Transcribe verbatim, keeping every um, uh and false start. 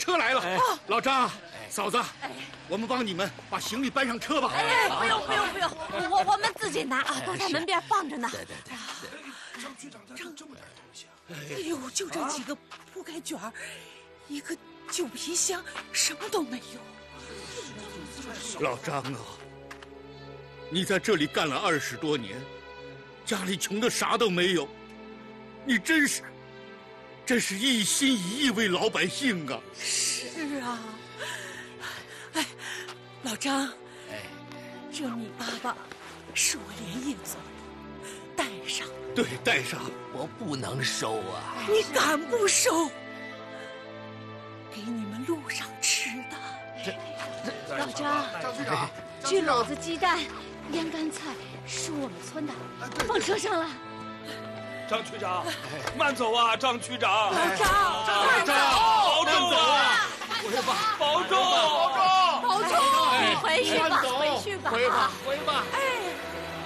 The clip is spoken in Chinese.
车来了。老张、嫂子，我们帮你们把行李搬上车吧。 哎，不用不用不用，我我们自己拿啊，都在门边放着呢。 对对对。 张局长拿这么点东西啊！ 哎呦，就这几个铺盖卷儿，一个旧皮箱，什么都没有。 老张啊，你在这里干了二十多年，家里穷的啥都没有，你真是，真是一心一意为老百姓啊！ 是啊，哎，老张， 哎， 这你爸爸是我连夜做的，带上。 对，带上。 我不能收啊！ 你敢不收？给你们路上吃的。 老张， 张局长， 这篓子鸡蛋、腌干菜是我们村的，放车上了。 张区长，慢走啊，张区长。 老张， 张张，保重啊！ 回吧， 保重，保重， 保重。 回去吧，回去吧， 回吧，回吧。 哎。